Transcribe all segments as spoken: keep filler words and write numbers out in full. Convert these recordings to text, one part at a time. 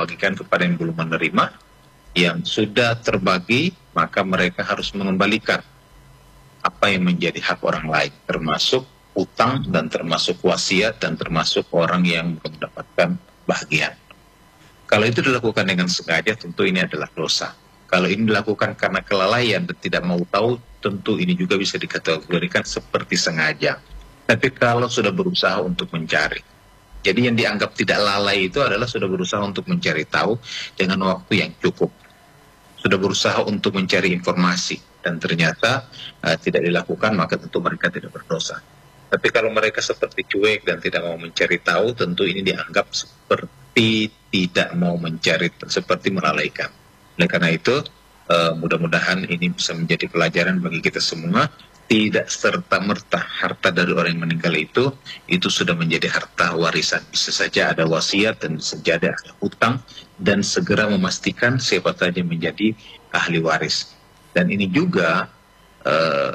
bagikan kepada yang belum menerima. Yang sudah terbagi, maka mereka harus mengembalikan apa yang menjadi hak orang lain, termasuk utang dan termasuk wasiat dan termasuk orang yang belum mendapatkan bahagian. Kalau itu dilakukan dengan sengaja, tentu ini adalah dosa. Kalau ini dilakukan karena kelalaian dan tidak mau tahu, tentu ini juga bisa dikategorikan seperti sengaja. Tapi kalau sudah berusaha untuk mencari, jadi yang dianggap tidak lalai itu adalah sudah berusaha untuk mencari tahu dengan waktu yang cukup. Sudah berusaha untuk mencari informasi dan ternyata uh, tidak dilakukan, maka tentu mereka tidak berdosa. Tapi kalau mereka seperti cuek dan tidak mau mencari tahu, tentu ini dianggap seperti tidak mau mencari, seperti melalaikan. Oleh karena itu, uh, mudah-mudahan ini bisa menjadi pelajaran bagi kita semua. Tidak serta-merta harta dari orang yang meninggal itu, itu sudah menjadi harta warisan. Bisa saja ada wasiat dan bisa saja ada hutang, dan segera memastikan siapa saja menjadi ahli waris. Dan ini juga uh,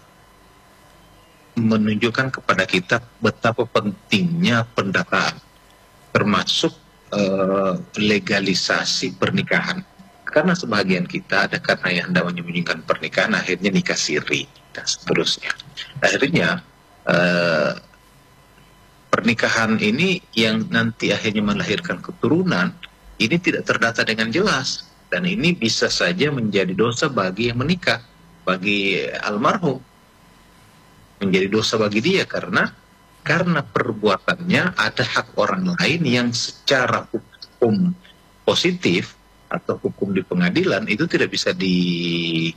menunjukkan kepada kita betapa pentingnya pendataan, termasuk uh, legalisasi pernikahan. Karena sebagian kita ada karena yang hendak menyembunyikan pernikahan, akhirnya nikah siri dan seterusnya. Akhirnya uh, pernikahan ini yang nanti akhirnya melahirkan keturunan, ini tidak terdata dengan jelas. Dan ini bisa saja menjadi dosa bagi yang menikah, bagi almarhum. Menjadi dosa bagi dia karena karena perbuatannya ada hak orang lain yang secara hukum positif atau hukum di pengadilan itu tidak bisa di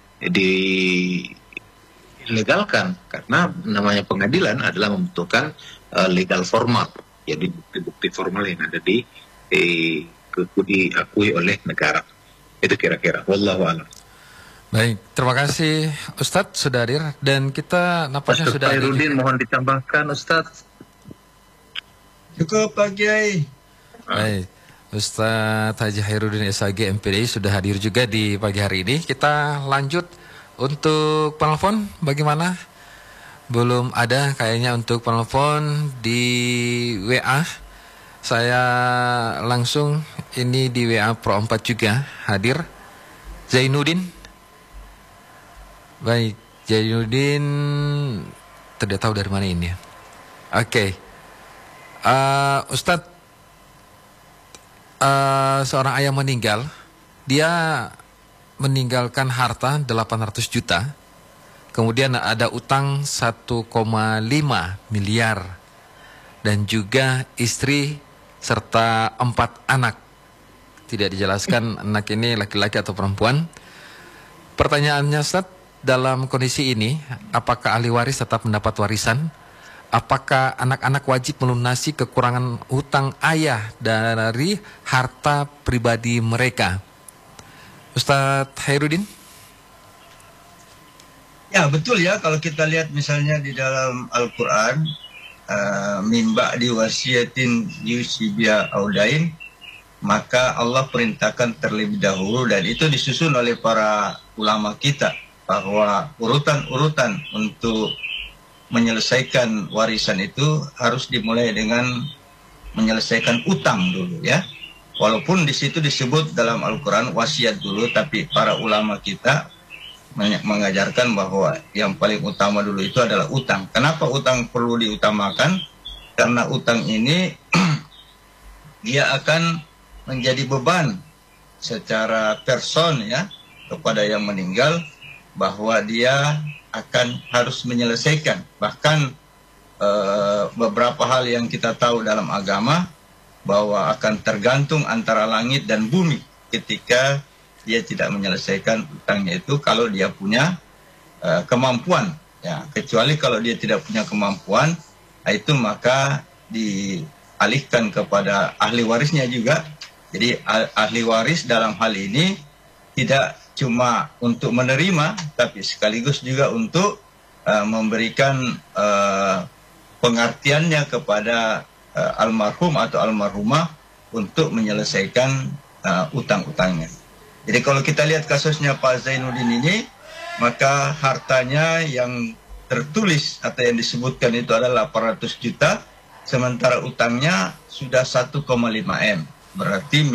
dilegalkan, karena namanya pengadilan adalah membutuhkan uh, legal formal. Jadi bukti-bukti formal yang ada di eh, diakui oleh negara. Itu kira-kira. Wallahu a'lam. Baik, terima kasih Ustadz sudah hadir, dan kita nampaknya Ustadz sudah hadir. Khairuddin, mohon ditambahkan Ustadz. Cukup Pak Kiai. Baik, Ustadz Haji Khairuddin S H G M P D I sudah hadir juga di pagi hari ini. Kita lanjut untuk penelpon, bagaimana? Belum ada kayaknya untuk penelpon di W A. Saya langsung ini di W A Pro empat juga hadir. Zainuddin. Baik, Zainuddin tidak tahu dari mana ini. Oke. Okay. Uh, Ustadz, uh, seorang ayah meninggal, dia meninggalkan harta delapan ratus juta, kemudian ada utang satu koma lima miliar, dan juga istri serta empat anak. Tidak dijelaskan anak ini laki-laki atau perempuan. Pertanyaannya, Ustaz, dalam kondisi ini, apakah ahli waris tetap mendapat warisan? Apakah anak-anak wajib melunasi kekurangan hutang ayah dari harta pribadi mereka? Ustadz Khairuddin? Ya, betul ya, kalau kita lihat misalnya di dalam Al-Quran, uh, mimba diwasiatin yusibia audain, maka Allah perintahkan terlebih dahulu, dan itu disusun oleh para ulama kita, bahwa urutan-urutan untuk menyelesaikan warisan itu harus dimulai dengan menyelesaikan utang dulu ya. Walaupun di situ disebut dalam Al-Quran wasiat dulu, tapi para ulama kita mengajarkan bahwa yang paling utama dulu itu adalah utang. Kenapa utang perlu diutamakan? Karena utang ini dia akan menjadi beban secara person ya kepada yang meninggal, bahwa dia akan harus menyelesaikan. Bahkan e, beberapa hal yang kita tahu dalam agama, bahwa akan tergantung antara langit dan bumi ketika dia tidak menyelesaikan utangnya itu, kalau dia punya e, kemampuan ya. Kecuali kalau dia tidak punya kemampuan, itu maka dialihkan kepada ahli warisnya juga. Jadi ahli waris dalam hal ini tidak cuma untuk menerima, tapi sekaligus juga untuk uh, memberikan uh, pengertiannya kepada uh, almarhum atau almarhumah untuk menyelesaikan uh, utang-utangnya. Jadi kalau kita lihat kasusnya Pak Zainuddin ini, maka hartanya yang tertulis atau yang disebutkan itu adalah delapan ratus juta, sementara utangnya sudah satu koma lima M. Berarti